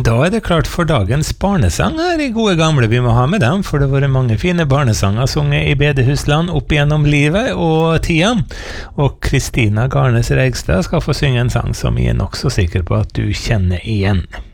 Da det klart for dagens barnesang her I gode gamle. Vi må ha med dem, for det var mange fine barnesanger sunget I bedehusland opp gjennom livet og tida. Og Kristina Garnes Reigstad skal få synge en sang som jeg nok så sikker på at du kjenner igjen.